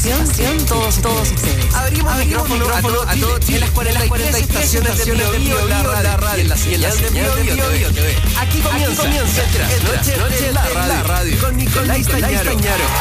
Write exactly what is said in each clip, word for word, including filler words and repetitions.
participación de todos, todos ustedes. Abrimos micrófono a todo Chile en las cuarenta y tres estaciones de Bio Bio, la radio, la señal de Bio Bio T V. Aquí comienza Noche de la Radio con Nicolás Tañaro.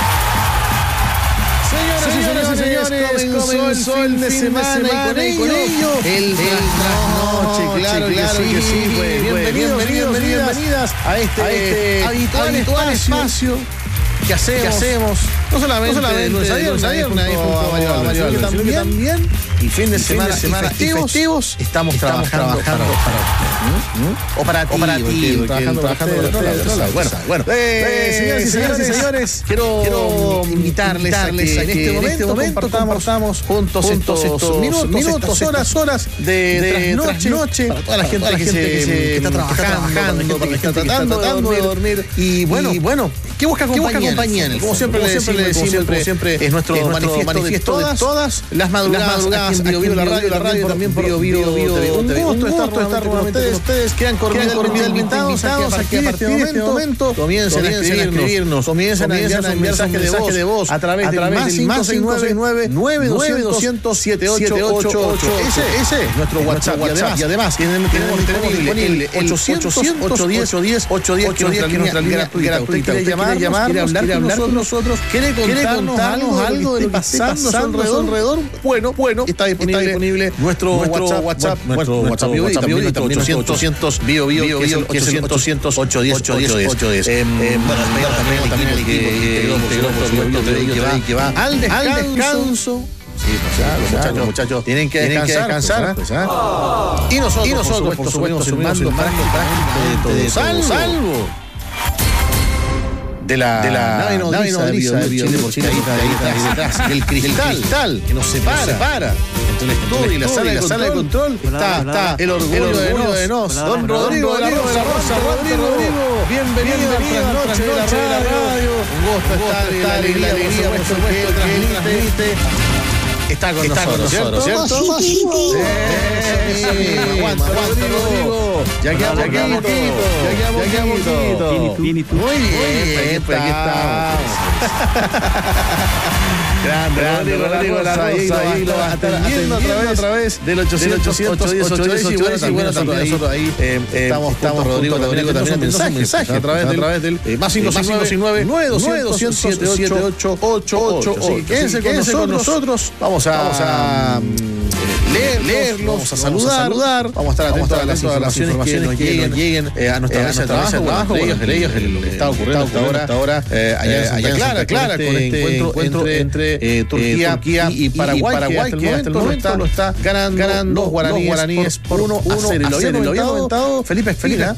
Señoras y señores, señores, comenzó el fin de semana y con ello el trasnoche, claro, claro que sí. Bienvenidos, bienvenidas a este habitual espacio que hacemos, no solamente de lunes a viernes, sino que también y fin de semana y festivos estamos trabajando para operativo, trabajando trabajando bueno, bueno, señoras y señores, quiero invitarles a que en este momento compartamos juntos estos minutos, horas, horas de trasnoche para toda la gente que está trabajando, para la gente que está tratando de dormir y bueno, que busca compañía. Como siempre le decimos, siempre es nuestro manifiesto de todas las madrugadas en Bio Bio, la radio, la radio también por Bio Bio T V. Un gusto estar con ustedes. Ustedes quedan cordialmente invitados a que a partir de este momento comiencen a escribirnos, comiencen a enviar un mensaje de voz a través del más cinco seis nueve, nueve dos cero cero, siete ocho ocho ocho. Ese es nuestro WhatsApp. Y además tenemos disponible el ochocientos, ocho diez, ocho diez, que es nuestra línea gratuita. Usted quiere llamar, quiere hablar con nosotros, quiere contarnos algo de lo que esté pasando alrededor. Bueno, bueno, está disponible nuestro WhatsApp, nuestro WhatsApp Bio Bio, y también ochocientos Bio Bio, que es el ochocientos, ocho diez, ocho diez. Bueno, también el equipo que va al descanso. Sí, pues ya, los muchachos tienen que descansar. Pues, ¿eh? Oh. Y nosotros, y nosotros por supuesto, subimos el mando de todo salvo de la, de la nave nodriza de Bio Bio Chile, por Chile, ahí detrás, el cristal que nos separa entre el estudio y la sala de control. Está el orgullo de nos, don Rodrigo de la Rosa. Rodrigo, bienvenido a la noche de la radio. Un gusto estar en la alegría, por supuesto, que transmite. Está con nosotros, ¿cierto? ¿Cierto? Sí, aguanta, Rodrigo. Ya queda poquito, ya queda poquito. Muy bien, pues aquí estamos. Grande, grande, Rodrigo La Rosa, ahí lo va a estar atendiendo a través del ochocientos, ocho diez, ocho diez, y bueno, también nosotros ahí estamos, Rodrigo, Rodrigo también un mensaje a través del más cinco cinco nueve, nueve dos cero cero, siete ocho ocho ocho. Quédense con nosotros, vamos a leer, leerlos, vamos a saludar, vamos a estar atentos a las informaciones que nos lleguen a nuestra mesa de trabajo, de ellos, el está ocurriendo hasta ahora, allá clara con este encuentro entre Turquía y Paraguay, que hasta el momento lo está ganando los guaraníes por uno a cero. Lo había comentado Felipe Espina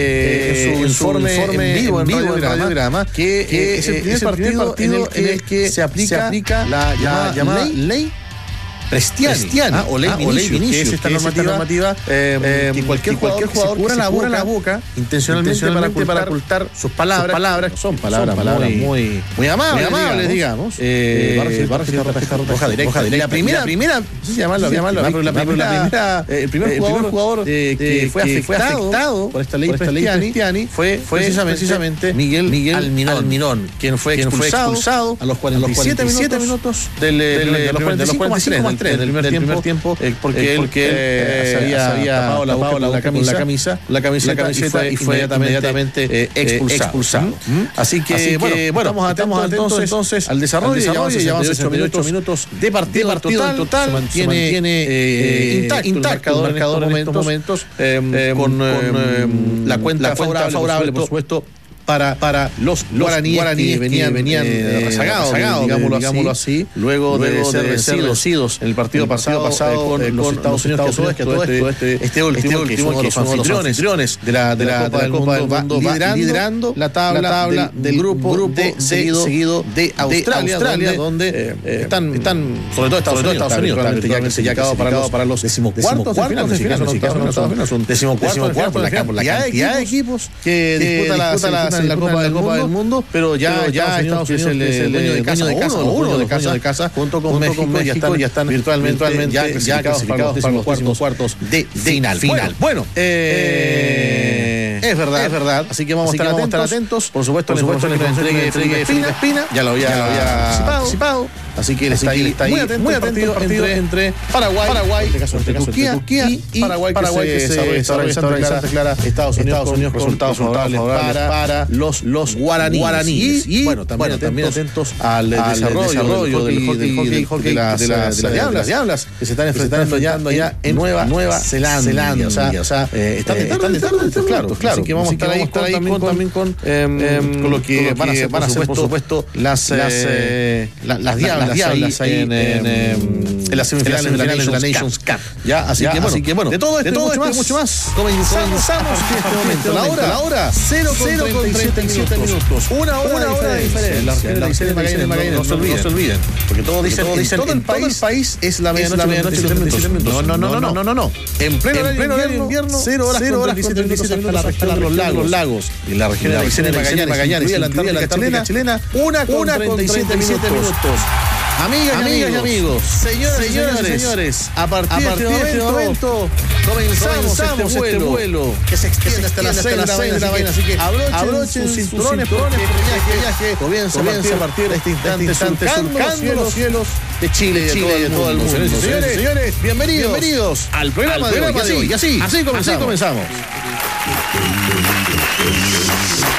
en su informe en vivo en Radiograma, que es el primer partido en el que se aplica la llamada ley Prestiani, ah, o ley Vinicius, que es esta normativa, normativa eh, eh, que cualquier, cualquier jugador que se cubra la boca intencionalmente, intencionalmente para, ocultar, para ocultar sus palabras, sus palabras son palabras, son palabras muy, muy, muy amables, muy amables, digamos. Eh, va a recibir, va a recibir tarjeta roja directa. La primera, la primera, no sé si llamarlo, llamarlo, pero la primera, el primer jugador que fue afectado por esta ley Prestiani fue precisamente Miguel Almirón, quien fue expulsado a los cuarenta y siete minutos de los cuarenta y cinco más tres del primer tiempo, tiempo eh, porque, eh, porque él eh, se había, había tapado la boca con la camisa, la camisa, la camisa, la camiseta y fue inmediatamente eh, expulsado. expulsado. ¿Mm? Así que, Así bueno, que bueno, estamos atentos entonces, entonces al desarrollo, desarrollo y llevamos ocho minutos de partido, de partido total, total, se mantiene, se mantiene eh, intacto, intacto el marcador en estos momentos, eh, con, con eh, la cuenta, la cuenta favorable, favorable, por supuesto, para, para los, los guaraníes, guaraníes que venían, venían eh, rezagados, rezagados, digámoslo, digámoslo así, luego, luego de, de ser vencidos en el partido pasado, pasado con, eh, con los Estados Unidos, Estados Unidos que todo este, este, este último, este último que es uno de los anfitriones de la, de la, de la, de la Copa del Mundo, va liderando, liderando la tabla, la tabla del, del grupo, grupo de, seguido, seguido de Australia, de Australia donde, donde eh, están, están, sobre todo Estados Unidos, Estados Unidos, claramente ya que se ya acabado para los, para los decimocuartos de final, son decimocuartos de final por la cantidad de equipos que disputa la Copa del Mundo, del mundo, pero ya, pero ya Estados Unidos es el dueño de casa, uno de casa, de casa, junto con México, ya están, ya están virtualmente, virtualmente ya, ya clasificados para los cuartos, cuartos de final. Final. Bueno, eh, es verdad, es verdad. Así que vamos a estar atentos. Por supuesto, por supuesto, le entregue Felipe Espina, ya lo había anticipado. Así que él está ahí, está ahí muy atento, muy atento partido, partido entre, entre Paraguay, Paraguay, en este caso, entre Turquía, Turquía y, y Paraguay, Paraguay que, que se desarrolla clara Estados Unidos, Estados Unidos con resultados favorables para, para los, los guaraníes. guaraníes. Y, y bueno, también, bueno, también atentos al, al desarrollo, desarrollo del hockey, del hockey, del hockey de, las, de, las, de, las, de, las, de las diablas que se están enfrentando ya, ya en Nueva, Nueva Zelanda. Zelanda. O sea, o sea eh, están de tarde, claro, claro. Así que vamos a estar ahí también con lo que van a ser, van a ser por supuesto, las las diablas ahí en las semifinales de la Nations Cup. Ya, así que bueno, de todo esto y mucho más, comenzamos en este momento. La hora, la hora, cero con treinta y siete minutos. Una hora de diferencia. La serie de Magallanes, no se olviden. Porque todos dicen, todo el país es la medianoche de treinta y siete minutos. No, no, no, no, no, no, no. En pleno horario invierno, cero horas con treinta y siete minutos hasta la región de los lagos. Y la región de Magallanes, incluida la Antártica chilena, una con treinta y siete minutos. Amigas, Amigas y amigos, señoras, señores, señores, señores, a partir, a partir de este momento, comenzamos, comenzamos este, vuelo, este vuelo que se extiende hasta las seis de la mañana, así que abrochen, abrochen sus cinturones, porque el viaje comienza a partir de este instante, instante surcando los cielos de Chile y de todo el mundo. Señores, señores, bienvenidos, bienvenidos al programa de hoy. Y así, así comenzamos.